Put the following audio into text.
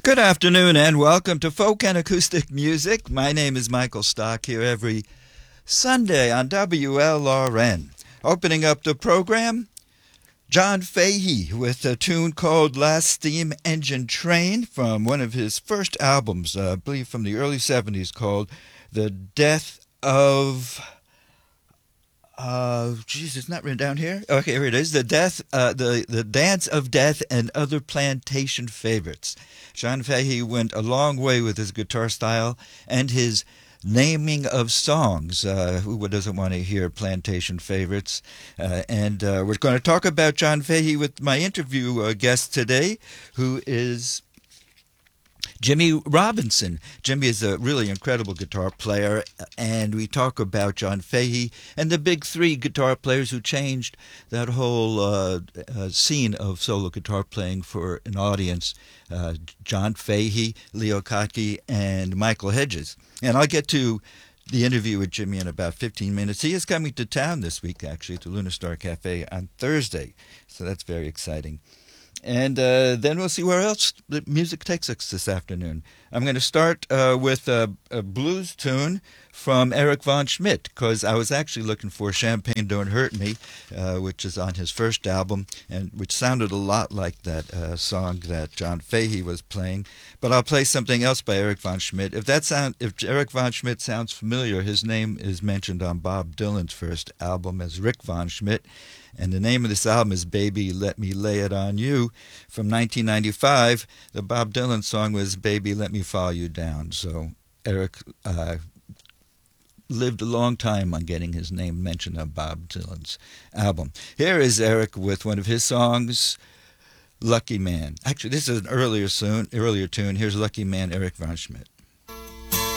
Good afternoon and welcome to Folk and Acoustic Music. My name is Michael Stock here every Sunday on WLRN. Opening up the program, John Fahey with a tune called Last Steam Engine Train from one of his first albums, I believe from the early 70s, called The Death of... it's not written down here. Okay, here it is. The Dance of Death and Other Plantation Favorites. John Fahey went a long way with his guitar style and his naming of songs. Who doesn't want to hear plantation favorites? And we're going to talk about John Fahey with my interview guest today, who is Jimmy Robinson. Jimmy is a really incredible guitar player, and we talk about John Fahey and the big three guitar players who changed that whole scene of solo guitar playing for an audience. John Fahey, Leo Kottke, and Michael Hedges. And I'll get to the interview with Jimmy in about 15 minutes. He is coming to town this week, actually, to Luna Star Cafe on Thursday, so that's very exciting. And then we'll see where else the music takes us this afternoon. I'm going to start with a blues tune from Eric Von Schmidt, because I was actually looking for Champagne Don't Hurt Me, which is on his first album, and which sounded a lot like that song that John Fahey was playing. But I'll play something else by Eric Von Schmidt. If Eric Von Schmidt sounds familiar, his name is mentioned on Bob Dylan's first album as Rick Von Schmidt. And the name of this album is Baby Let Me Lay It On You from 1995. The Bob Dylan song was Baby Let Me Fall You Down. So Eric lived a long time on getting his name mentioned on Bob Dylan's album. Here is Eric with one of his songs, Lucky Man. Actually, this is an earlier tune. Here's Lucky Man, Eric Von Schmidt.